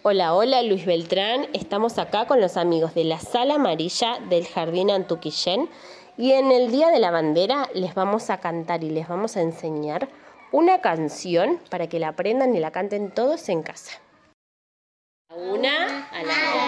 Hola, hola, Luis Beltrán. Estamos acá con los amigos de la Sala Amarilla del Jardín Antuquillén y en el Día de la Bandera les vamos a cantar y les vamos a enseñar una canción para que la aprendan y la canten todos en casa. A la una, a la